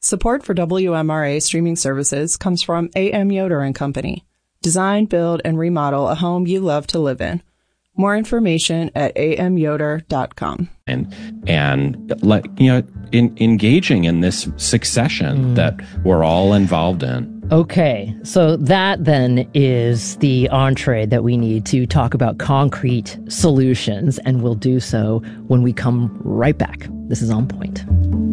Support for WMRA streaming services comes from A.M. Yoder and Company. Design, build, and remodel a home you love to live in. More information at amyoder.com. Engaging in this succession that we're all involved in. Okay, so that then is the entree that we need to talk about concrete solutions, and we'll do so when we come right back. This is On Point.